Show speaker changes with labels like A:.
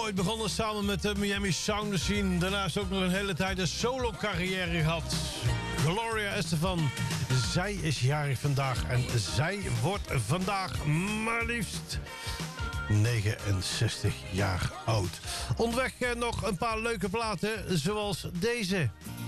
A: ooit begonnen samen met de Miami Sound Machine. Daarnaast ook nog een hele tijd een solo carrière gehad. Gloria Estefan. Zij is jarig vandaag en zij wordt vandaag maar liefst 69 jaar oud. Onderweg nog een paar leuke platen zoals deze.